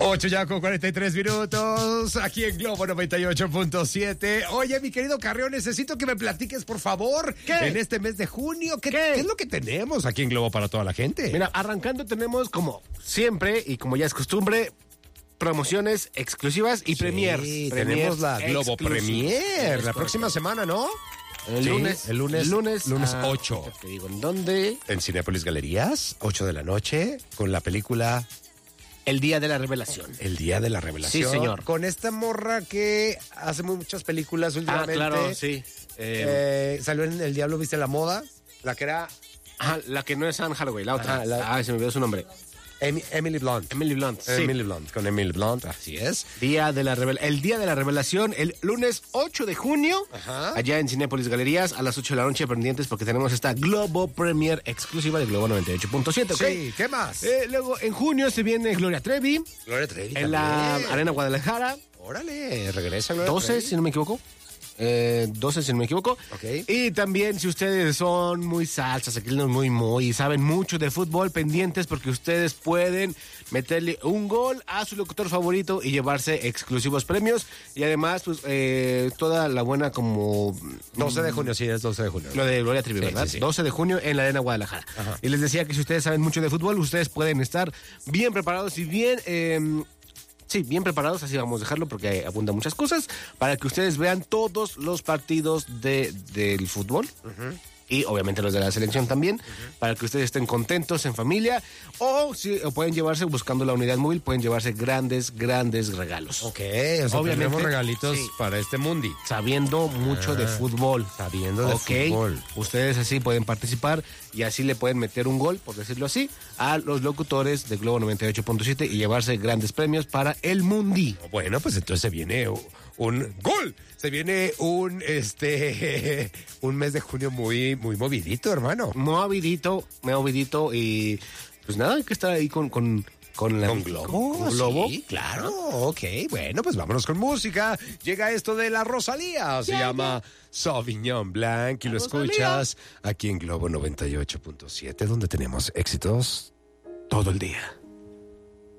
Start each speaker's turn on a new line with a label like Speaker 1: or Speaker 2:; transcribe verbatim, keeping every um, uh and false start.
Speaker 1: ocho ya con cuarenta y tres minutos, aquí en Globo noventa y ocho punto siete. Oye, mi querido Carrión, necesito que me platiques, por favor,
Speaker 2: ¿Qué?
Speaker 1: en este mes de junio, ¿qué,
Speaker 2: ¿Qué?
Speaker 1: ¿qué es lo que tenemos aquí en Globo para toda la gente?
Speaker 2: Mira, arrancando tenemos como siempre y como ya es costumbre, promociones exclusivas y
Speaker 1: Sí,
Speaker 2: premiers.
Speaker 1: tenemos la Globo
Speaker 2: exclusivas.
Speaker 1: Premier, la
Speaker 2: Es
Speaker 1: próxima semana, ¿no?
Speaker 2: El
Speaker 1: Sí,
Speaker 2: lunes.
Speaker 1: el lunes,
Speaker 2: Lunes.
Speaker 1: lunes
Speaker 2: ah,
Speaker 1: ocho.
Speaker 2: Te digo, ¿en dónde?
Speaker 1: En Cinépolis Galerías, ocho de la noche, con la película
Speaker 2: El Día de la Revelación.
Speaker 1: El Día de la Revelación.
Speaker 2: Sí, señor.
Speaker 1: Con esta morra que hace muchas películas
Speaker 2: Ah,
Speaker 1: últimamente.
Speaker 2: claro, sí. Eh,
Speaker 1: Eh, salió en El Diablo Viste la Moda, la que era
Speaker 2: ajá, la que no es Anne Hathaway, la otra.
Speaker 1: Ajá, la-
Speaker 2: Ah, se me olvidó su nombre.
Speaker 1: Emi- Emily Blunt.
Speaker 2: Emily Blunt. Sí.
Speaker 1: Emily Blunt, con Emily Blunt, así es.
Speaker 2: Día de la revel- el Día de la Revelación, el lunes ocho de junio,
Speaker 1: Ajá.
Speaker 2: allá en Cinépolis Galerías, a las ocho de la noche, pendientes porque tenemos esta Globo Premier exclusiva de Globo noventa y ocho punto siete, ¿ok?
Speaker 1: Sí, ¿qué más?
Speaker 2: Eh, luego, en junio se viene Gloria Trevi,
Speaker 1: Gloria Trevi
Speaker 2: en la
Speaker 1: también.
Speaker 2: Arena Guadalajara,
Speaker 1: Órale, regresa Gloria
Speaker 2: doce,
Speaker 1: Trevi.
Speaker 2: si no me equivoco. Eh, doce, si no me equivoco.
Speaker 1: Ok.
Speaker 2: Y también, si ustedes son muy salsas, aquí muy, muy, y saben mucho de fútbol, pendientes porque ustedes pueden meterle un gol a su locutor favorito y llevarse exclusivos premios. Y además, pues, eh, toda la buena como...
Speaker 1: doce de junio, sí, es doce de junio.
Speaker 2: Lo de Gloria Trevi,
Speaker 1: Sí,
Speaker 2: ¿verdad?
Speaker 1: sí, sí.
Speaker 2: doce de junio en la Arena Guadalajara.
Speaker 1: Ajá.
Speaker 2: Y les decía que si ustedes saben mucho de fútbol, ustedes pueden estar bien preparados y bien... eh, Sí, bien preparados, así vamos a dejarlo porque abundan muchas cosas, para que ustedes vean todos los partidos de, del fútbol. Y obviamente los de la selección también, para que ustedes estén contentos en familia. O si o pueden llevarse, buscando la unidad móvil, pueden llevarse grandes, grandes regalos.
Speaker 1: Ok, o sea,
Speaker 2: Obviamente,
Speaker 1: tenemos regalitos
Speaker 2: sí.
Speaker 1: para este mundi.
Speaker 2: Sabiendo mucho de fútbol.
Speaker 1: sabiendo de
Speaker 2: Ok,
Speaker 1: fútbol.
Speaker 2: ustedes así pueden participar y así le pueden meter un gol, por decirlo así, a los locutores de Globo noventa y ocho punto siete y llevarse grandes premios para el Mundi.
Speaker 1: Bueno, pues entonces se viene u- un gol. Se viene un este un mes de junio muy muy movidito, hermano.
Speaker 2: Movidito, movidito y pues nada, hay que estar ahí con, con, con la...
Speaker 1: ¿Con Globo?
Speaker 2: con Globo.
Speaker 1: Sí, claro. Ok, bueno, pues vámonos con música. Llega esto de la Rosalía. Se llama Sauvignon Blanc y
Speaker 2: La
Speaker 1: lo
Speaker 2: Rosalía.
Speaker 1: escuchas aquí en Globo noventa y ocho punto siete, donde tenemos éxitos todo el día.